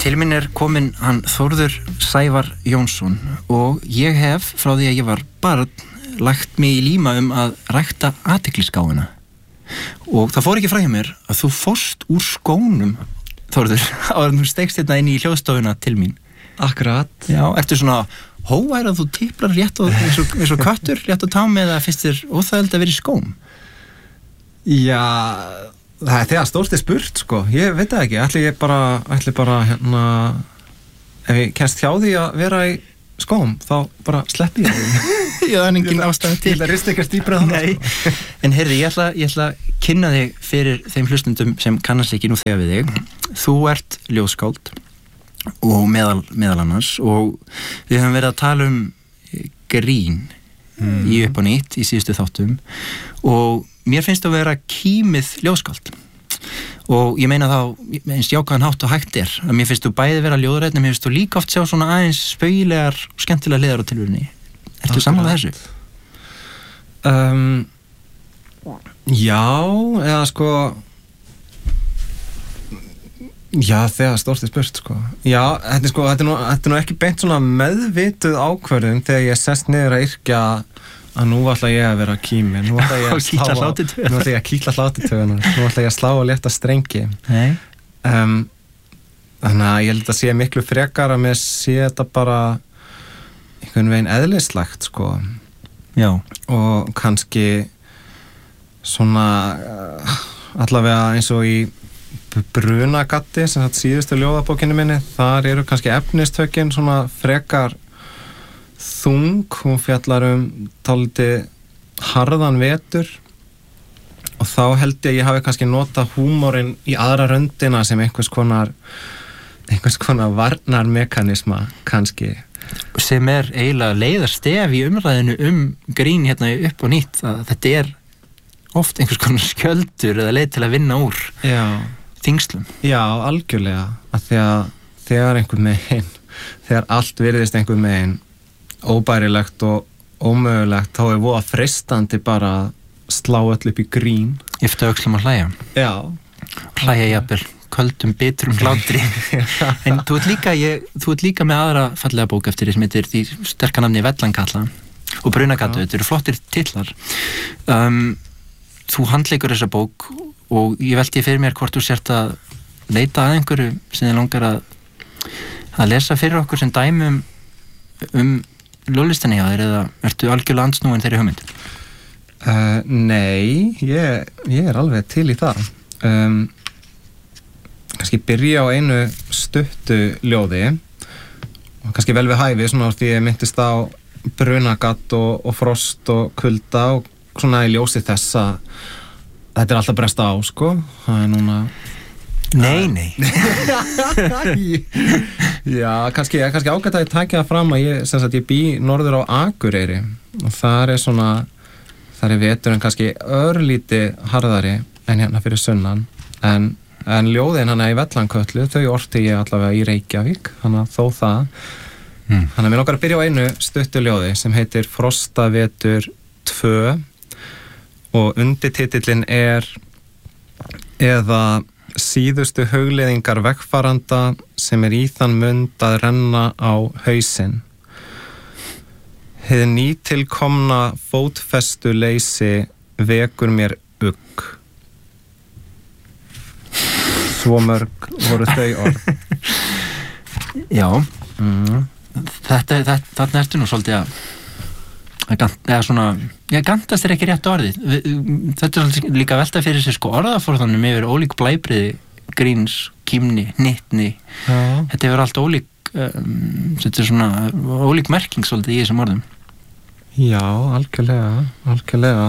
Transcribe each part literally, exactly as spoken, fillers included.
til mín er kominn hann Þórður Sævar Jónsson og ég hef frá því að ég var barn lagt mig í líma um að rækta athyglisgáfuna og það fór ekki frá hjá mér að þú fórst úr skónum Þórður áður en þú stegst hérna inn í hljóðstofuna til mín. Akkurat. Já, ertu svona hóvær að þú tiplar rétt og eins og, eins og köttur rétt á tám eða finnst þér óþægilegt að vera í skóm? Já, það er þegar stórt er spurt sko, ég veit það ekki, ætli ég bara, ætli bara hérna, ef ég kennst hjá því að vera í skóm, þá bara sleppi ég því. Já, það er engin ástæða til. Ég rist ekki að stýpra það. Nei, sko. En heyrði, ég ætla, ég ætla að kynna þig fyrir þeim hlustundum sem kannast ekki nú þegar við þig. Þú ert ljóðskáld og meðal, meðal annars og við höfum verið að tala um grín mm. í upp og nýtt í síðustu þáttum og mér finnst það að vera kímið ljóðskáld og ég meina þá eins jákvæðan hátt og hægt er að mér finnst þú bæði vera ljóðrætt en mér finnst þú líka oft sjá svona aðeins spaugilegar og skemmtilega hliðar á tilveruninni. Ertu sammála þessu? Um, já, eða sko já, þegar stórt er spurt sko. Já, þetta er sko, þetta er nú, þetta er nú ekki beint svona meðvituð ákvörðun þegar ég sest niður að yrkja að nú ætla ég að vera kími, nú ætla ég að slá á, nú ætla ég að kýtla hlátutögunar, nú ætla ég að slá og létta strengi. Nei. Um, þannig að ég held að sé miklu frekar að mér sé þetta bara einhvern veginn eðlislægt sko. Já. Og kannski svona uh, allavega eins og í Brunagatti sem þetta síðustu ljóðabókinni minni, þar eru kannski efnistökin svona frekar þung, hún fjallar um dálítið harðan vetur og þá held ég að ég hafi kannski notað húmorinn í aðra röndina sem einhvers konar einhvers konar varnarmekanisma kannski. Sem er eiginlega leiðarstef í umræðinu um grín hérna upp og nýtt að þetta er oft einhvers konar skjöldur eða leið til að vinna úr Já. þingslum. Já, algjörlega að því að þegar einhvern megin þegar allt virðist einhvern megin óbærilegt og ómögulegt þá er voða freistandi bara að slá öll upp í grín. Yftu öxlum að hlæja. Já. Hlæja jafnvel köldum, bitrum hlátri. En þú ert líka, ég, þú ert líka með aðra fallega bók eftir því sem heitir því sterka nafni Vellankalla og Brunagatti, þetta eru flottir titlar. Um, þú handleikur þessa bók og ég velti fyrir mér hvort þú sért að leita að einhverju sem þið langar að, að lesa fyrir okkur sem dæmi um, um ljóðlistinni á þér eða ertu algjörlega andsnúin þeirri hugmynd? Uh, nei, ég, ég er alveg til í það. Um, kannski byrja á einu stuttu ljóði og kannski vel við hæfi svona því ég myndist á Brunagatt og, og frost og kulda og svona í ljósi þess að þetta er alltaf bresta á sko. Það er núna Nei, nei. Já, kannski, kannski ágætt að ég tækja það fram að ég, sem sagt, ég bý norður á Akureyri og þar er svona, þar er veturinn kannski örlíti harðari en hérna fyrir sunnan, en, en ljóðin hana í Vellankötlu, þau orti ég allavega í Reykjavík, hana þó það. Mm. Þannig að mér langar að byrja á einu stuttu ljóði sem heitir Frostavetur tvö og undirtitillinn er eða síðustu hugleiðingar vegfaranda sem er í þann mund að renna á hausinn. Hið nýtilkomna fótfestu leysi vekur mér ugg. Svo mörg voru þau orð. Já. Mm. Þetta, þetta, þarna ertu nú svolítið að eða svona, já, gantast er ekki rétt orðið. Þetta er líka velta fyrir sér sko orðaforðanum yfir ólík blæbriði, gríns, kímni, hnittni. Já. Þetta hefur allt ólík um, þetta er svona ólík merking svolítið í þessum orðum. Já, algjörlega, algjörlega.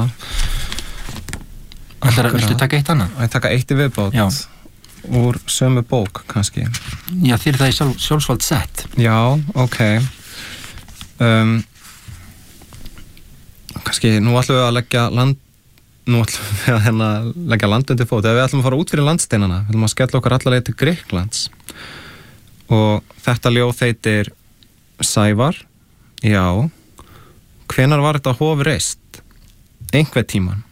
Ætlar, viltu taka eitt annað? Ég taka eitt í viðbót. Já. Úr sömu bók, kannski. Já, þér er það í sjálf, sjálfsvald sett. Já, ok. Um, kannski, nú ætlum við að leggja land nú ætlum við að hérna leggja land undir fót, eða við ætlum að fara út fyrir landsteinana við ætlum að skella okkar allarleið til Grikklands og þetta ljóð heitir Sævar. Já, hvenær var þetta hof reist? Einhver tíman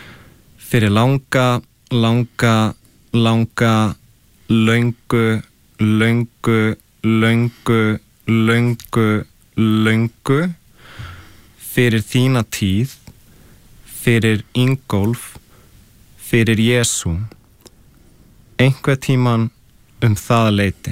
fyrir langa, langa langa löngu, löngu, löngu, löngu, löngu fyrir þína tíð, fyrir Ingólf, fyrir Jesú, einhver tíman um það leyti.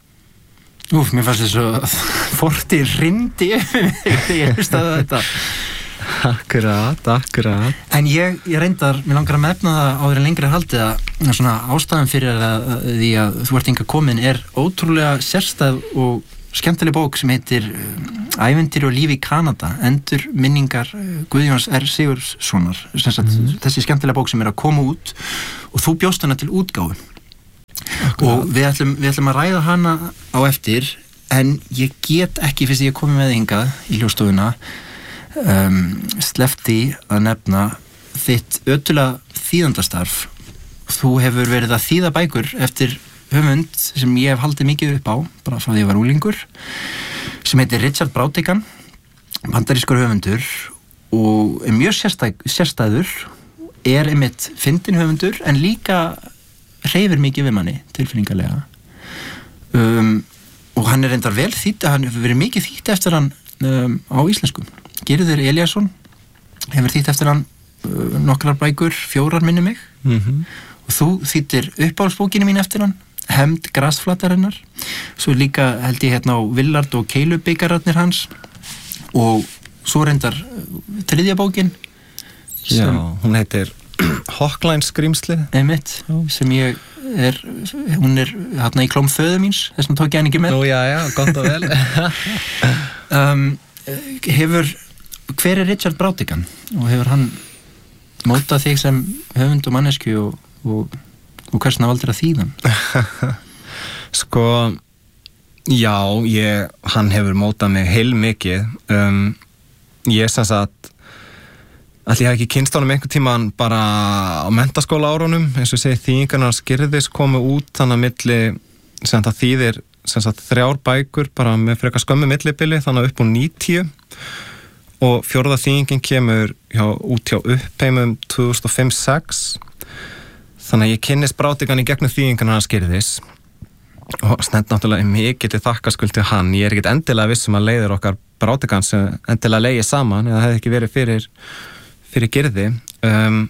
Úf, mér fannst þess að fortið hrindi þegar ég hlustaði þetta. Akkurat, akkurat. En ég, ég reyndar, mér langar að mefna það áður en lengri er haldið að svona ástæðan fyrir að, að því að þú ert hingað komin er ótrúlega sérstæð og skemmtileg bók sem heitir Ævintýri og líf í Kanada, endur minningar Guðjóns R. Sigurðssonar, mm. þessi skemmtilega bók sem er að koma út og þú bjóst hana til útgáfu. Akkurat. Og við ætlum, við ætlum að ræða hana á eftir, en ég get ekki, fyrst ég komið með hingað í hljóðstofuna, um, sleppti að nefna þitt ötulega þýðandastarf. Þú hefur verið að þýða bækur eftir höfund sem ég hef haldið mikið upp á, bara frá því ég var úlingur, sem heitir Richard Brautigan, bandarískur höfundur og er mjög sérstæð, sérstæður, er einmitt fyndinn höfundur, en líka hreyfir mikið við manni tilfinningarlega. Um, og hann er reyndar vel þýtt, hann hefur verið mikið þýtt eftir hann um, á íslensku. Gyrður Elíasson hefur þýtt eftir hann uh, nokkrar bækur, fjórar minni mig, mm-hmm. og þú þýttir uppáhaldsbókinu mín eftir hann, Hemd grasflatarinnar, svo líka held ég hérna á Villard og Keilu byggararnir hans, og svo reyndar þriðja bókin sem, já, hún heitir Hockline skrýmsli einmitt, sem ég er, hún er hérna í klóm föðu míns, þess að tók ég hann ekki með. Nú, já, já, gott og vel. um, hefur, hver er Richard Brautigan og hefur hann mótað þig sem höfund og mannesku og, og og hversna valdir að þýðan? Sko, já, ég, hann hefur mótað mig heilmikið. Um, ég sem sagt, allir ég hef ekki kynst honum einhvern tímann bara á menntaskóla árunum, eins og segi þýðingarnar skyrðis komu út þannig að milli, sem það þýðir sem sagt þrjár bækur, bara með frekar skömmu millibili, þannig upp á níutíu, og fjórða þýðingin kemur hjá, út hjá Uppheimum tvö þúsund og fimm til sex. Þannig að ég kynnist Brautigan í gegnum þýðingarnar hans skýrðis og snett náttúrulega mikið til þakkaskuld til hann. Ég er ekkert endilega viss um að leiðir okkar Brautigan sem endilega leiði saman, eða það hefði ekki verið fyrir, fyrir Gyrði. Um,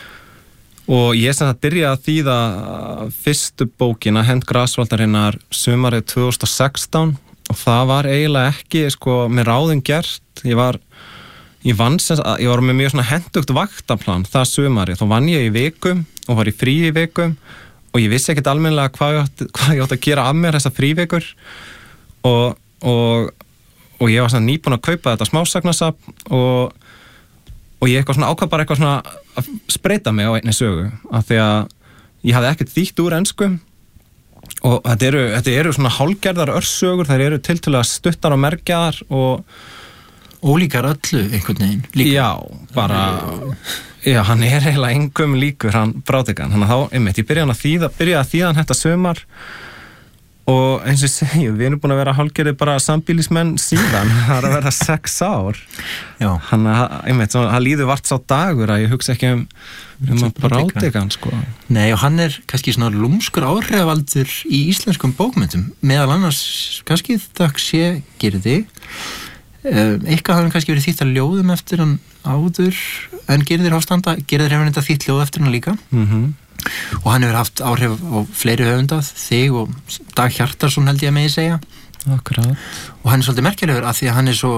og ég sem það byrjaði að þýða fyrstu bókina, Hemd grasflatarinnar, sumarið tvö þúsund og sextán, og það var eiginlega ekki sko, með ráðum gert. Ég var Ég, vann, ég var með mjög svona hentugt vaktaplan það sumari, þá vann ég í vikum og var í frí í vikum og ég vissi ekkert almennilega hvað ég átti, hvað ég átti að gera af mér þessar frívikur og, og, og ég var svona nýbúin að kaupa þetta smásagnasafn og, og ég eitthvað svona ákvað bara eitthvað svona að spreita mig á einni sögu af því að ég hafði ekkert þýtt úr ensku og þetta eru, þetta eru svona hálfgerðar örsögur, þær eru tiltölulega stuttar og merkjaðar og ólíkar öllu einhvern veginn líka. Já, bara já, hann er eiginlega engum líkur hann Brautigan, hann að þá, einmitt, ég byrjaði að þýða byrjaði að þýða hann þetta sumar og eins og ég segi, við erum búin að vera hálfgerði bara sambýlismenn síðan það er að vera sex ár já, hann að, einmitt, það líður vart sá dagur að ég hugsa ekki um um að Brautigan, sko. Nei, og hann er kannski svona lúmskur áhrifavaldur í íslenskum bókmyndum, meðal annars kannski þakk sé Gyrði. Eitthvað hafði hann kannski verið þýtt að ljóðum eftir hann áður en Gyrðir Hástanda, Gyrðir hefur þetta þýtt ljóð eftir hann líka mm-hmm. og hann hefur haft áhrif á fleiri höfunda, þig og Dag Hjartarson held ég að megi segja. Akkurat. Og hann er svolítið merkilegur af því að hann er svo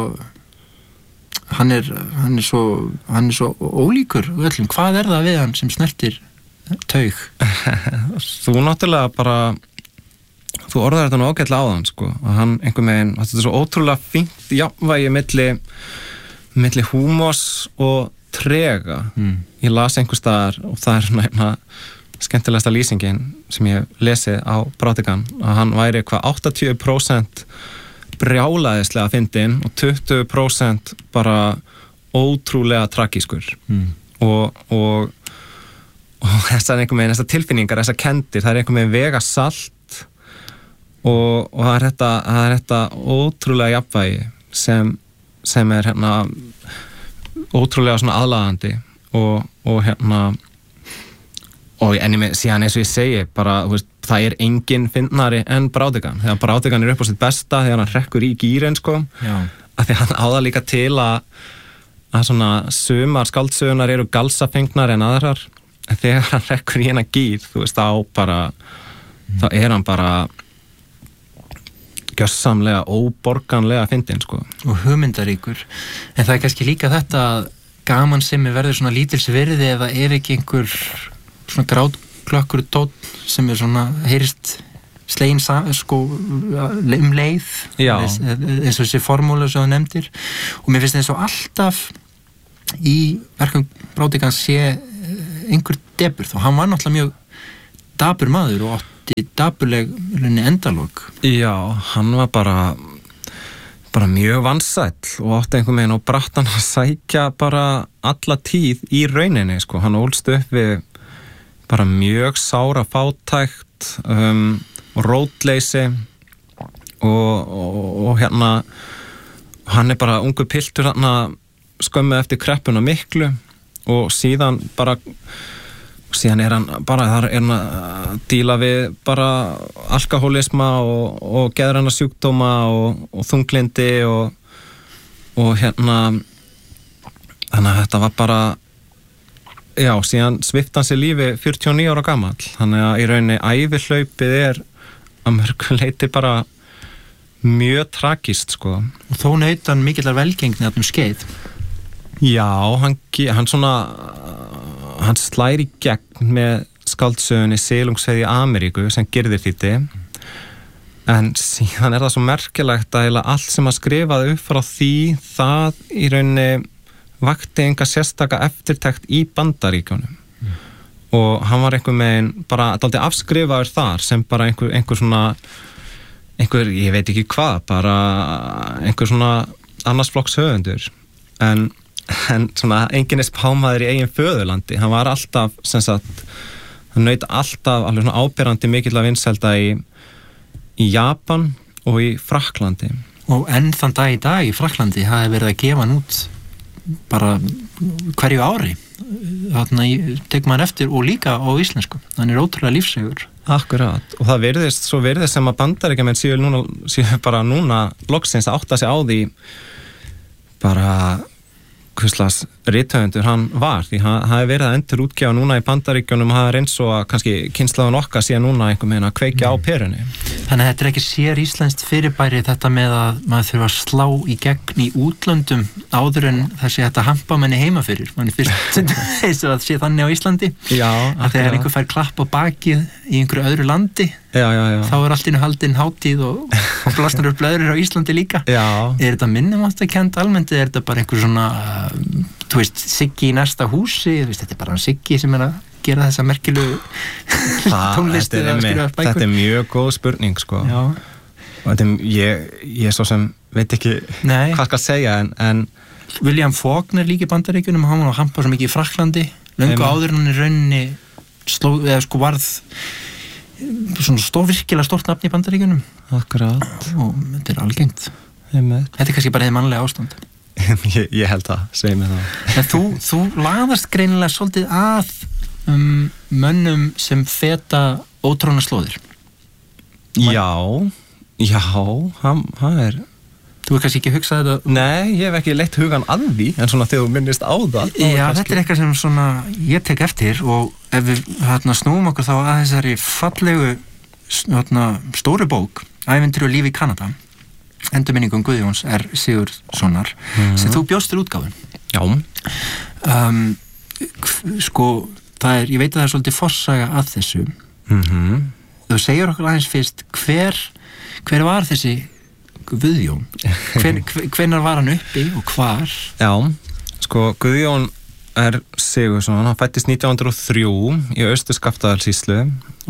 hann er, hann er svo hann er svo ólíkur öllum. Hvað er það við hann sem snertir taug? Þú náttúrulega bara þú orðar þetta nú ágætlega á þann sko, að hann einhver meginn, þetta er svo ótrúlega fínt jafnvægi milli milli húmors og trega. Mm. Ég las einhvers staðar og það er svona skemmtilegasta lýsingin sem ég lesið á Brautigan, að hann væri hvað áttatíu prósent brjálæðislega fyndinn og tuttugu prósent bara ótrúlega tragískur. Mm. og, og og þessar einhver meginn, þessar tilfinningar, þessar kendir, það er einhver meginn vega salt og, og það er þetta, það er þetta ótrúlega jafnvægi sem, sem er hérna ótrúlega svona aðlaðandi og, og hérna og en ég með, síðan eins og ég segi bara, þú veist, það er engin fyndnari en Brautigan, þegar Brautigan er upp á sitt besta þegar hann hrekkur í gýrin sko, af því hann áða líka til að að svona sumar skáldsögunar eru galsafengnar en aðrar, þegar hann hrekkur í hennar gýr, þú veist, þá bara mm. þá er hann bara gjörsamlega óborganlega fyndin sko. Og hugmyndaríkur, en það er kannski líka þetta að gaman sem er verður svona lítils virði eða er ekki einhver svona grátklökkur tónn sem er svona heyrist slegin sko um leið eins, eins og þessi formúla sem þú nefndir og mér finnst eins og alltaf í verkum Brautigans sé einhver deburð og hann var náttúrulega mjög dabur maður og átti daburleg endalok. Já, hann var bara bara mjög vansæll og átti einhvern veginn á brattan að sækja bara alla tíð í rauninni sko, hann ólst upp við bara mjög sára fátækt um, og rótleysi og, og, og hérna hann er bara ungur piltur hérna skömmu eftir kreppuna miklu og síðan bara síðan er hann bara þar er hann að díla við bara alkohólisma og, og geðræna sjúkdóma og, og þunglindi og, og hérna þannig að þetta var bara já, síðan svipti hann sér lífi fjörutíu og níu ára gamall, þannig að í rauninni ævihlaupið er að mörgu leiti bara mjög tragist sko. Og þó naut hann mikillar velgengni að um skeið. Já, hann, hann svona hann slær í gegn með skáldsögunni Silungsveið í Ameríku sem Gyrðir þýddi en síðan er það svo merkilegt að allt sem að skrifaði upp frá því það í rauninni vakti enga sérstaka eftirtekt í Bandaríkjunum mm. og hann var einhver megin bara dálítið afskrifaður þar sem bara einhver, einhver svona einhver, ég veit ekki hvað bara einhver svona annars flokks höfundur en en svona enginn er spámaður í eigin föðurlandi, hann var alltaf sem sagt, hann naut alltaf alveg svona áberandi mikill að vinsælda í í Japan og í Frakklandi. Og enn þann dag í dag í Frakklandi hafi verið að gefa hann út bara hverju ári þannig tekur maður eftir og líka á íslensku, hann er ótrúlega lífsegur. Akkurat, og það virðist, svo virðist sem að Bandaríkjamenn séu núna, séu bara núna loksins að átta sig á því bara hvurslags rithöfundur hann var því hann hafi verið að endur útgefa núna í Bandaríkjunum og það er eins og að kannski kynslaðun okkar síðan núna einhvern veginn að kveikja mm. á perunni. Þannig að þetta er ekki sér íslenskt fyrirbæri þetta með að maður þurfa að slá í gegn í útlöndum áður en þessi þetta hampa menni heima fyrir mann fyrst eins og að sé þannig á Íslandi já, að þegar einhver fær klapp á bakið í einhverju öðru landi já, já, já. þá er allt innu haldin hátíð og, og blasnar upp blöður á Íslandi líka já. Er þetta minnumáttakend almennt eða er þetta bara einhver svona uh, þú veist, Siggi í næsta húsi veist, þetta er bara hann Siggi sem er að gera þessa merkilu tónlist þetta, þetta er mjög góð spurning sko. og þetta er, ég, ég svo sem veit ekki Nei. Hvað skal segja en, en William Faulkner líka í Bandaríkjunum hann var að hampa svo mikið í Frakklandi löngu áður hann í rauninni sló, eða sko varð svona stór, virkilega stórt nafn í Bandaríkjunum Akkurat og þetta er algengt þetta er kannski bara hefði mannlega ástand ég, ég held það, segi mig það en þú, þú laðast greinilega svolítið að um, mönnum sem feta ótróna slóðir já já, hann, hann er þú er kannski ekki hugsað þetta nei, ég hef ekki leitt hugan að því en svona þegar þú minnist á það já, kannski... þetta er eitthvað sem svona ég tek eftir og ef við hérna, snúum okkur þá að þessari fallegu hérna, stóru bók Ævintýri og líf í Kanada endurminningum Guðjóns R. Sigurðssonar mm. sem þú bjóstir útgáfun já um, sko það er, ég veit að það er svolítið forsaga að þessu mm-hmm. þú segir okkur aðeins fyrst hver, hver var þessi Guðjón hven, hvenar var hann uppi og hvar já, sko Guðjón R. Sigurðsson hann fættist nítján hundruð og þrjú í Austur-Skaftafellssýslu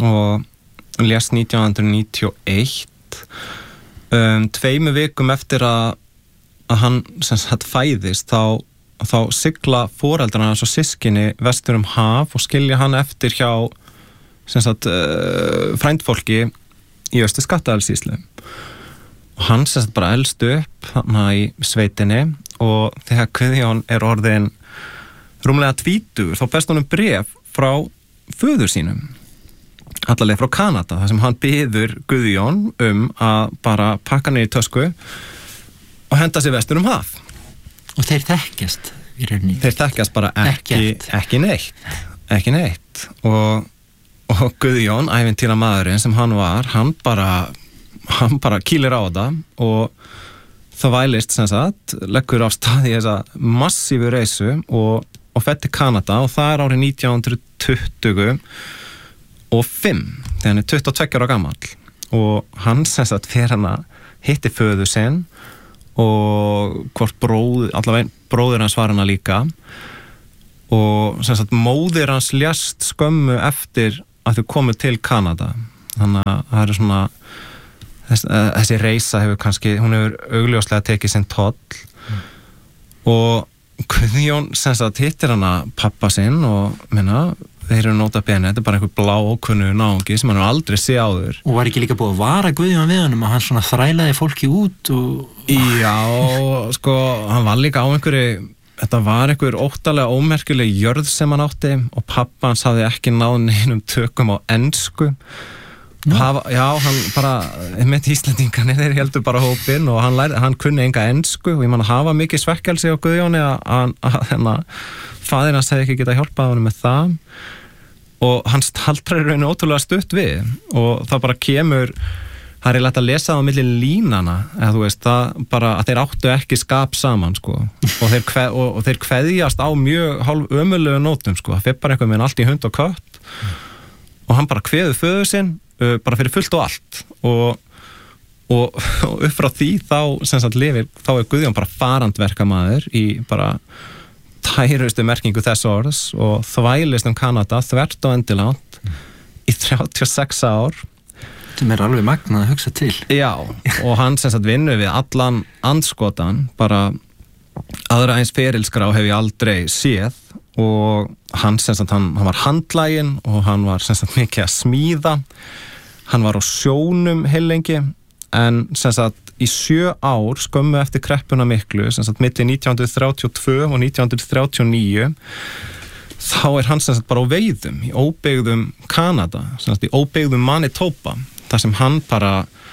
og lést nítján hundruð níutíu og eitt um, tveimu vikum eftir að, að hann sem sagt fæðist þá, þá sigla foreldrarna hans og systkini vestur um haf og skilja hann eftir hjá sem sagt uh, frændfólki í Austur-Skaftafellssýslu og hann sem sagt bara elst upp hann í sveitinni og þegar Guðjón er orðin rúmlega tvítugur þá berst honum bréf frá föður sínum allavega frá Kanada, þar sem hann biður Guðjón um að bara pakka niður í tösku og henda sér vestur um haf. Og þeir þekkjast í rauninni? Þeir þekkjast bara ekki, ekki neitt ekki neitt og, og Guðjón, ævintýra maðurinn sem hann var, hann bara hann bara kýlir á þetta og það vælist sem sagt, leggur á stað í þessa massífu reisu og, og fer til Kanada og það er árið nítján hundruð tuttugu og fimm, þegar hann er tuttugu og tveggja ára gamall og hann sem sagt fer hann að hitti föður sinn og hvort bróð, allavega bróðir hans var hann að líka og sem sagt móðir hans lést skömmu eftir að þau komu til Kanada, þannig að það er svona þess, þessi reisa hefur kannski, hún hefur augljóslega tekið sinn toll mm. og Guðjón sem sagt hittir hann að pappa sinn og minna þeir eru nota bene, þetta er bara einhver blá ókunnu náungi sem hann hefur aldrei séð áður. Og var ekki líka búið að vara Guðjón við honum að hann svona þrælaði fólki út og... Já, sko, hann var líka á einhverju, þetta var einhver óttalega ómerkileg jörð sem hann átti og pappa hans hafði ekki náð neinum tökum á ensku. No. Hafa, já, hann bara, með Íslendingarnir, þeir heldur bara hópinn og hann, lær, hann kunni enga ensku og ég man að hafa mikið svekkelsi á Guðjóni að, að, að faðir hans hefði ekki getað hjálpað honum með það og hann staldrar í rauninu ótrúlega stutt við og það bara kemur, það er lægt að lesa það á milli línana, eða þú veist, það bara að þeir áttu ekki skap saman, sko, og þeir, kveð, og, og þeir kveðjast á mjög hálf ömurlegu nótum, sko, það fyrir bara einhver með allt í hund og kött og hann bara kveður föður sinn uh, bara fyrir fullt og allt og, og, og upp frá því þá, sem sagt, lifir, þá er Guðjón bara farandverkamaður í bara tærustu merkingu þess orðs og þvælist um Kanada þvert og endilangt mm. í þrjátíu og sex ár. Þetta er alveg magnað að hugsa til. Já, og hann sem sagt vinnur við allan andskotan, bara aðra eins ferilskrá hef ég aldrei séð og hann sem sagt, hann, hann var handlæginn og hann var sem sagt mikið að smíða, hann var á sjónum heilengi en sem sagt í sjö ár skömmu eftir kreppuna miklu, sem sagt milli nítján hundruð þrjátíu og tvö og nítján hundruð þrjátíu og níu þá er hann sem sagt bara á veiðum í óbyggðum Kanada, sem sagt í óbyggðum Manitoba, þar sem hann bara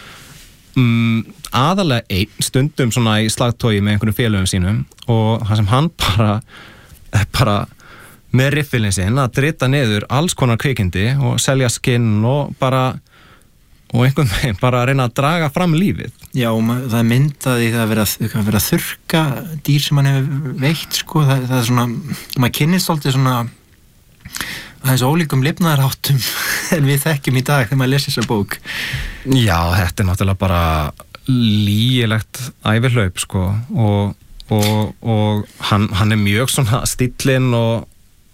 um, aðalega einn stundum svona í slagtogi með einhverjum félögum sínum og þar sem hann bara bara með riffilin sinn að drita niður alls konar kvikindi og selja skinn og bara og einhvern veginn bara að reyna að draga fram lífið. Já, og það er myndaði það að vera, að vera að þurrka dýr sem hann hefur veitt, sko, það, það er svona, maður kynnist alltaf svona aðeins ólíkum lifnaðarháttum en við þekkjum í dag þegar maður lesir þessa bók. Já, þetta er náttúrulega bara lýgilegt ævihlaup, sko, og, og, og hann, hann er mjög svona stíllinn og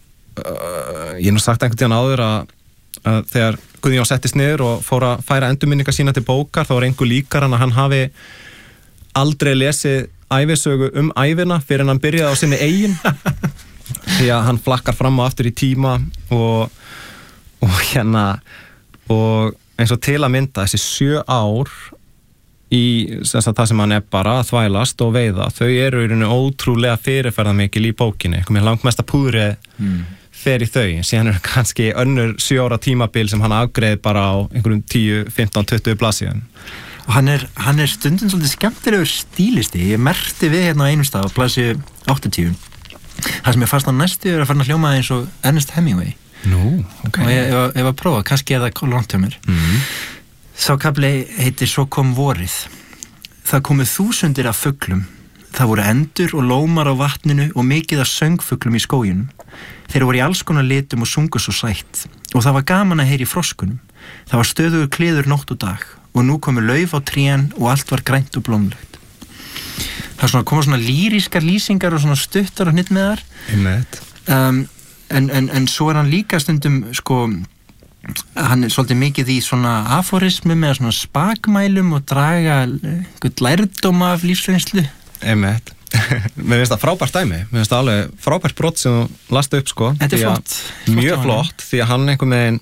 uh, ég hef nú sagt einhvern tíðan áður að, að þegar Guðjón settist niður og fór að færa endurminningar sína til bókar, þá var engu líkar hann að hann hafi aldrei lesið ævisögu um ævina fyrir en hann byrjaði á sinni eigin því að hann flakkar fram og aftur í tíma og, og hérna og eins og til að mynda þessi sjö ár í sem sagt, það sem hann er bara að þvælast og veiða, þau eru í rauninu ótrúlega fyrirferðarmikil í bókinni, komið langt mesta púðrið mm. fer í þau, síðan er kannski önnur sjö ára tímabil sem hann afgreið bara á einhverjum tíu, fimmtán, tuttugu blaðsíðum. Og hann er, hann er stundum svolítið skemmtilegur stílisti, ég merkti við hérna á einum stað á blaðsíðu áttatíu. Það sem ég fannst á næstu er að fara að hljóma eins og Ernest Hemingway. Nú, ok. Og ég, ég, ég var að prófa, kannski er það langt hjá mér. Mm. Sá kafli heitir Svo kom vorið. Það komu þúsundir af fuglum. Það voru endur og lómar á vatninu og mikið af söngfuglum í skóginum. Þeir voru í alls konar litum og sungu svo sætt og það var gaman að heyra í froskunum. Það var stöðugur kliður nótt og dag og nú komu lauf á trén og allt var grænt og blómlegt. Það svona, koma svona lýrískar lýsingar og svona stuttar og hnittmeðar. Um, en, en, en svo er hann líka stundum, sko, hann er svolítið mikið í svona aforismu með svona spakmælum og draga einhvern lærdóm af lífsreynslu. Einmitt. Mér finnst það frábært dæmi, mér finnst það alveg frábært brot sem þú lasta upp, sko. Þetta er flott. Mjög flott, því að hann einhvern veginn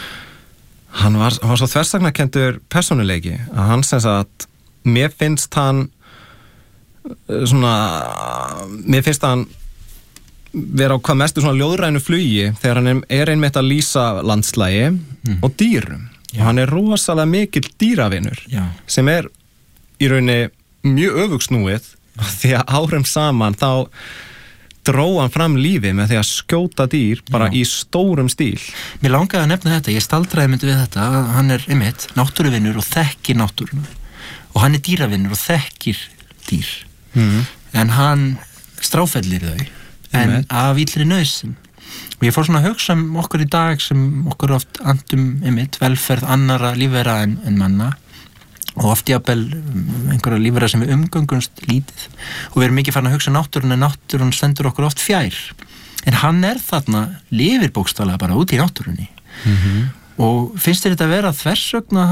hann var, hann var svo þversagnakendur persónuleiki að hann sem sagt, mér finnst hann svona mér finnst hann vera á hvað mestu svona ljóðrænu flugi þegar hann er einmitt að lýsa landslægi mm. og dýrum Já. og hann er rosalega mikill dýravinur Já. sem er í rauninni mjög öfugsnúið því að árum saman þá dró hann fram lífi með því að skjóta dýr bara Já. í stórum stíl. Mér langaði að nefna þetta, ég staldraði myndi við þetta að hann er einmitt náttúruvinur og þekkir náttúruna og hann er dýravinur og þekkir dýr mm. en hann stráfellir þau en Nei. af illri nauðsyn og ég fór svona að hugsa um okkur í dag sem okkur oft andum einmitt velferð annara lífvera en, en manna og oft jafnvel einhverja lífvera sem við umgöngumst lítið og við erum mikið farin að hugsa náttúrun en náttúrun stendur okkur oft fjær en hann er þarna lifir bókstaflega bara út í náttúrunni mm-hmm. og finnst þér þetta að vera þversögn að